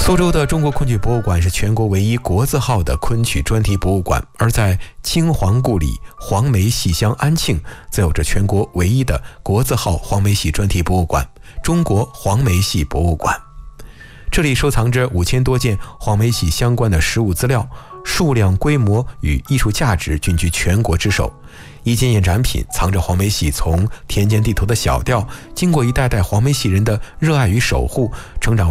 苏州的中国昆曲博物馆是全国唯一国字号的昆曲专题博物馆，而在京黄故里黄梅戏乡安庆则有着全国唯一的国字号黄梅戏专题博物馆——中国黄梅戏博物馆。这里收藏着5000多件黄梅戏相关的实物资料，数量、规模与艺术价值均居全国之首。一件件展品藏着黄梅戏从田间地头的小调，经过一代代黄梅戏人的热爱与守护，成长